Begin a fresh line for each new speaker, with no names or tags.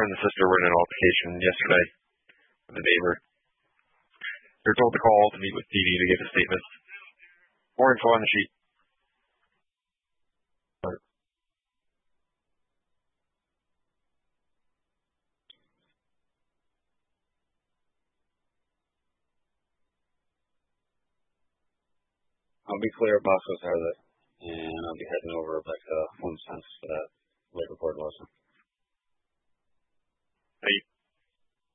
and the sister were in an altercation yesterday with a neighbor. They're told to call to meet with PD to give a statement. More info on the sheet.
I'll be clear, boss was Harlot, and I'll be heading over back to Home Sense for that late report lesson.
Hey.